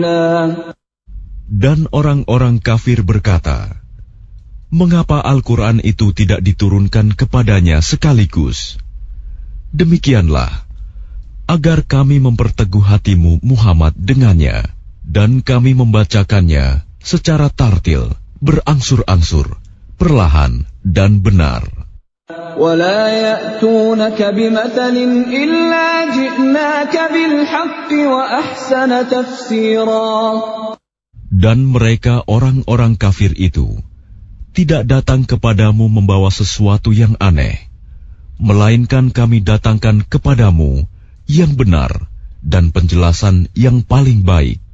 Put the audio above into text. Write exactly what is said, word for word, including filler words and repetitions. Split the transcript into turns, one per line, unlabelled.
Dan orang-orang kafir berkata, mengapa Al-Quran itu tidak diturunkan kepadanya sekaligus? Demikianlah, agar kami memperteguh hatimu Muhammad dengannya, dan kami membacakannya secara tartil, berangsur-angsur, perlahan dan benar.
وَلَا يَأْتُونَكَ بِمَثَلٍ إِلَّا جِئْنَاكَ بِالْحَقِّ وَأَحْسَنَ تَفْسِيرًا.
Dan mereka orang-orang kafir itu tidak datang kepadamu membawa sesuatu yang aneh, melainkan kami datangkan kepadamu yang benar dan penjelasan yang paling baik.